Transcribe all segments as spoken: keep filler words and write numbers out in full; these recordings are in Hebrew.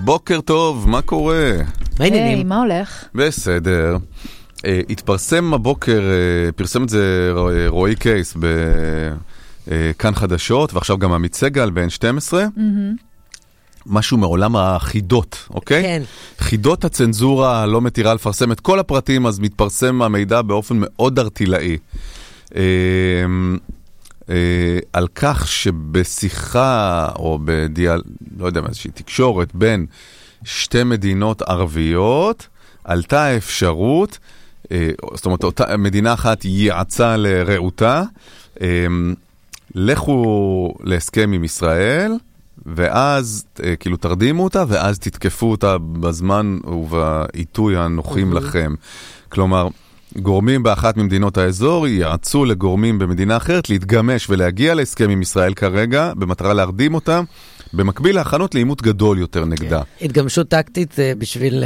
בוקר טוב, מה קורה? מה העניינים? היי, מה הולך? בסדר. התפרסם הבוקר, פרסם את זה רועי קייס בכאן חדשות, ועכשיו גם עמית סגל ב-אן שתים עשרה. משהו מעולם החידות, אוקיי? כן. חידות הצנזורה לא מתירה לפרסם את כל הפרטים, אז מתפרסם המידע באופן מאוד ארטילאי. על כך שבשיחה או בדיאל, לא יודע מה, איזושהי תקשורת בין שתי מדינות ערביות, עלתה האפשרות, זאת אומרת, אותה, מדינה אחת יעצה לרעותה, לכו להסכם עם ישראל, ואז כאילו תרדימו אותה, ואז תתקפו אותה בזמן ובעיתוי הנוחים לכם. כלומר, גורמים באחת ממדינות האזור יעצו לגורמים במדינה אחרת להתגמש ולהגיע להסכם עם ישראל כרגע, במטרה להרדים אותה, במקביל להכנות לעימות גדול יותר נגדה. התגמשות טקטית בשביל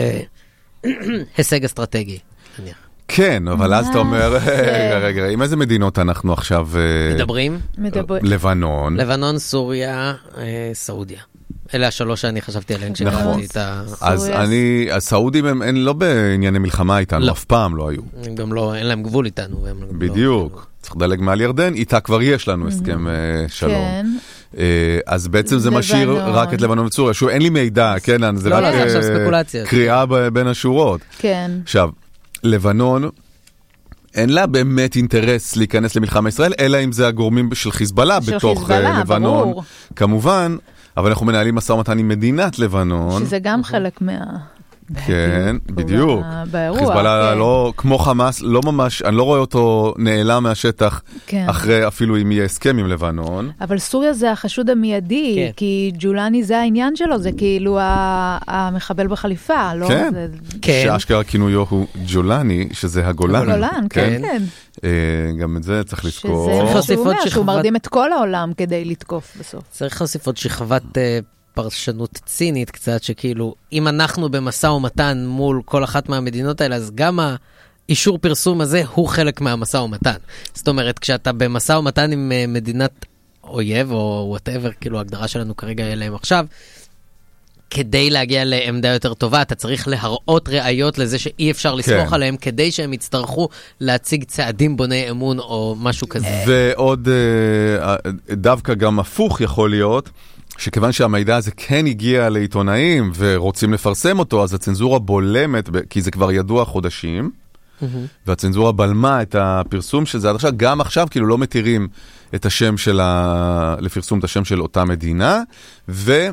הישג אסטרטגי, נניח. כן, אבל אז אתה אומר, רגע, רגע, עם איזה מדינות אנחנו עכשיו... מדברים? לבנון. לבנון, סוריה, סעודיה. אלה השלוש שאני חשבתי עליהן כשקראתי את ה... אז אני, הסעודים הם לא בענייני מלחמה איתנו, אף פעם לא היו. הם גם לא, אין להם גבול איתנו. בדיוק. צריך לדלג מעל ירדן, איתה כבר יש לנו הסכם שלום. אז בעצם זה משאיר רק את לבנון וסוריה. שוב, אין לי מידע, כן, זה רק קריאה בין השורות. כן. עכשיו, לבנון, אין לה באמת אינטרס להיכנס למלחמה ישראל, אלא אם זה הגורמים של חיזבאללה בתוך לבנון. כמובן, אבל אנחנו מנהלים משא ומתן עם מדינת לבנון. שזה גם חלק מה... כן, בדיוק. חיזבאללה לא, כמו חמאס, לא ממש, אני לא רואה אותו נעלם מהשטח, אחרי אפילו אם יהיה הסכם עם לבנון. אבל סוריה זה החשוד המיידי, כי ג'ולני זה העניין שלו, זה כאילו המחבל בחליפה, לא? כן, שאשכרה כינויו הוא ג'ולני, שזה הגולן. הגולן, כן, כן. גם את זה צריך לזכור. שזה מה שהוא אומר, שהוא מרדים את כל העולם כדי לתקוף בסוף. צריך להוסיף עוד שכבת... פרשנות צינית קצת, שכאילו, אם אנחנו במשא ומתן מול כל אחת מהמדינות האלה, אז גם האישור פרסום הזה הוא חלק מהמשא ומתן. זאת אומרת, כשאתה במשא ומתן עם מדינת אויב, או whatever, כאילו ההגדרה שלנו כרגע אליהם עכשיו, כדי להגיע לעמדה יותר טובה, אתה צריך להראות ראיות לזה שאי אפשר לסמוך כן. עליהם, כדי שהם יצטרכו להציג צעדים בוני אמון או משהו כזה. ועוד דווקא גם הפוך יכול להיות, שכיוון שהמידע הזה כן הגיע לעיתונאים ורוצים לפרסם אותו, אז הצנזורה בולמת, כי זה כבר ידוע חודשים, והצנזורה בלמה את הפרסום של זה עד עכשיו, גם עכשיו כאילו לא מתירים את השם של ה... לפרסום את השם של אותה מדינה, וגם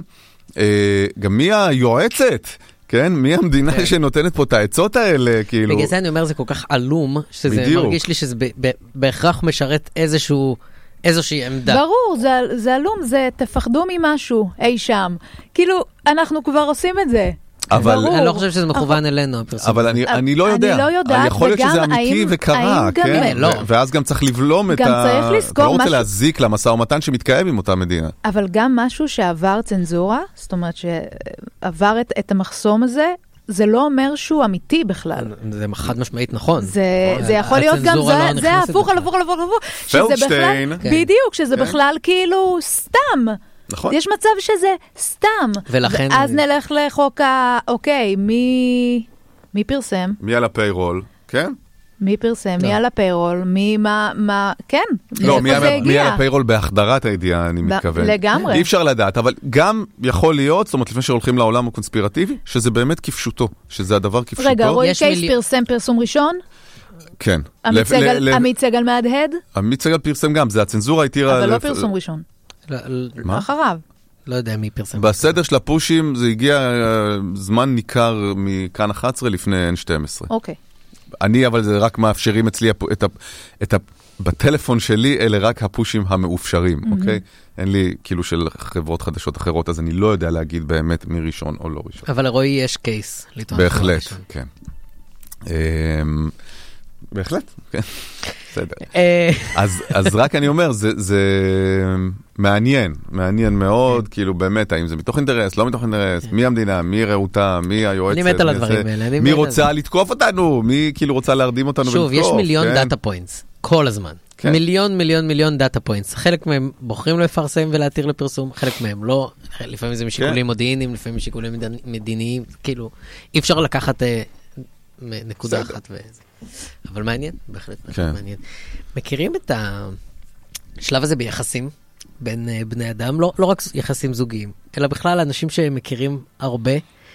מי היועצת, כן? מי המדינה שנותנת פה את העצות האלה, כאילו... בגלל זה אני אומר, זה כל כך עלום, שזה מרגיש לי שזה בהכרח משרת איזשהו... איזושהי עמדה. ברור, זה, זה אלום, זה תפחדו ממשהו, אי שם. כאילו, אנחנו כבר עושים את זה. אבל אני לא חושב שזה מכוון אלינו. אבל אני, אני לא יודע. אני לא יודעת, יכול להיות שזה אמיתי וקרה, כן? ואז גם צריך לבלום את ה... גם צריך לזכור לא רוצה משהו... להזיק למשא ומתן שמתקיים עם אותה מדינה. אבל גם משהו שעבר צנזורה, זאת אומרת שעבר את, את המחסום הזה, זה לא אומר שהוא אמיתי בכלל. זה חד משמעית נכון. זה, זה יכול להיות גם, זה, זה הפוך על הפוך על הפוך על הפוך. פלדשטיין. בדיוק, שזה בכלל כאילו סתם. נכון. יש מצב שזה סתם. ולכן... ואז נלך לחוק ה... אוקיי, מי... מי פרסם? מי על הפיירול, כן? מי פרסם? מי על הפיירול? מי מה... מה... כן. לא, מי על הפיירול בהחדרת הידיעה, אני מתכוון. לגמרי. אי אפשר לדעת, אבל גם יכול להיות, זאת אומרת, לפני שהולכים לעולם הקונספירטיבי, שזה באמת כפשוטו, שזה הדבר כפשוטו. רגע, רועי קייס פרסם פרסום ראשון? כן. עמית סגל מהדהד? עמית סגל פרסם גם, זה הצנזורה התירה... אבל לא פרסום ראשון. מה? אחריו. לא יודע מי פרסם. בסדר של הפושים זה הגיע זמן ניכר מכאן אחת עשרה לפני אן שתים עשרה. אוקיי. אני, אבל זה רק מאפשרים אצלי, את ה, את ה, בטלפון שלי, אלה רק הפושים המאופשרים, mm-hmm. אוקיי? אין לי כאילו של חברות חדשות אחרות, אז אני לא יודע להגיד באמת מי ראשון או לא ראשון. אבל לרועי יש קייס. בהחלט, כן. בהחלט, כן. בסדר. אז, אז רק אני אומר, זה, זה מעניין, מעניין מאוד, כאילו באמת, האם זה מתוך אינטרס, לא מתוך אינטרס, מי המדינה, מי רעותה, מי היועצת, אני מת על הדברים האלה. מי רוצה לתקוף אותנו, מי כאילו רוצה להרדים אותנו ולתקוף. שוב, יש מיליון דאטה פוינטס, כל הזמן. כן. מיליון, מיליון, מיליון דאטה פוינטס. חלק מהם בוחרים לפרסם ולהתיר לפרסום, חלק מהם לא. לפעמים זה משיקולים כן. מודיעיניים, לפעמים משיקולים מדיניים. כאילו, אי אפשר לקחת אה, נקודה בסדר. אחת וזה. אבל מעניין, בהחלט כן. מעניין. מכירים את השלב הזה ביחסים בין אה, בני אדם? לא, לא רק יחסים זוגיים, אלא בכלל אנשים שמכירים הרבה,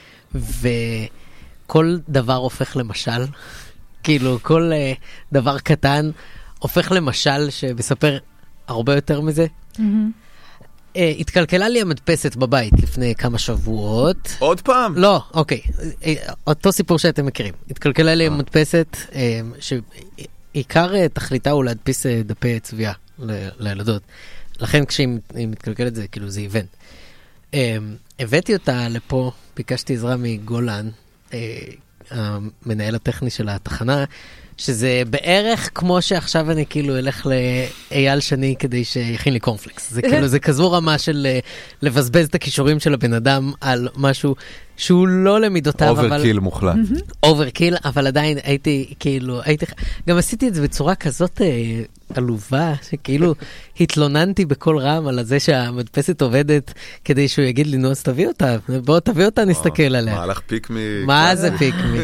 וכל דבר הופך למשל. כאילו, כל uh, דבר קטן הופך למשל שמספר הרבה יותר מזה. Mm-hmm. Uh, התקלקלה לי המדפסת בבית לפני כמה שבועות. עוד פעם? לא, אוקיי. Uh, אותו סיפור שאתם מכירים. התקלקלה לי המדפסת, uh, שעיקר uh, תכליתה הוא להדפיס uh, דפי צביעה ל- לילדות. לכן כשהיא מתקלקלת זה, כאילו, זה איבנט. Uh, הבאתי אותה לפה, ביקשתי עזרה מגולן, uh, המנהל הטכני של התחנה, שזה בערך כמו שעכשיו אני כאילו אלך לאייל שני כדי שיכין לי קורנפלקס. זה כאילו, זה כזו רמה של לבזבז את הכישורים של הבן אדם על משהו שהוא לא למידותיו, אבל... אוברקיל מוחלט. אוברקיל, אבל עדיין הייתי כאילו, הייתי... גם עשיתי את זה בצורה כזאת אה, עלובה, שכאילו התלוננתי בכל רם על זה שהמדפסת עובדת כדי שהוא יגיד לי, נו, אז תביא אותה, בוא תביא אותה, נסתכל עליה. מהלך פיק מ... מה זה פיק מי?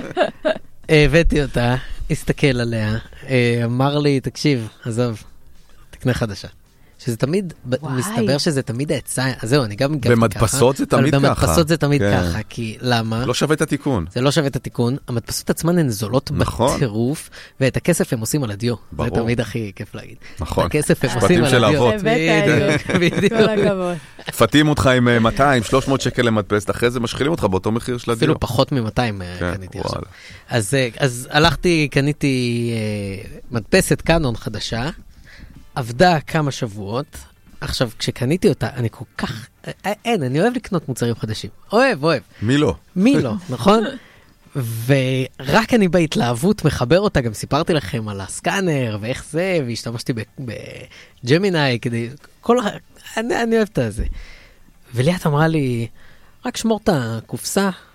הבאתי אותה, הסתכל עליה, אמר לי, תקשיב, עזוב, תקנה חדשה. שזה תמיד, מסתבר שזה תמיד העצה, אז זהו, אני גם הגבתי ככה. במדפסות זה תמיד ככה. במדפסות זה תמיד ככה, כי למה? לא שווה את התיקון. זה לא שווה את התיקון, המדפסות עצמן הן זולות בטירוף, ואת הכסף הם עושים על הדיו. זה תמיד הכי כיף להגיד. נכון. הכסף הם עושים על הדיו. בדיוק. כל הכבוד. פתים אותך עם מאתיים שלוש מאות שקל למדפסת, אחרי זה משחילים אותך באותו מחיר של הדיו. אפילו פחות מ-מאתיים קניתי עכשיו. אז הלכתי, קניתי מדפסת קאנון חדשה, עבדה כמה שבועות. עכשיו, כשקניתי אותה, אני כל כך... אין, אני אוהב לקנות מוצרים חדשים. אוהב, אוהב. מי לא? מי לא, נכון? ורק אני בהתלהבות מחבר אותה, גם סיפרתי לכם על הסקאנר ואיך זה, והשתמשתי בג'מיני כדי... כל... אני, אני אוהב את זה. וליאת אמרה לי, רק שמור את הקופסה,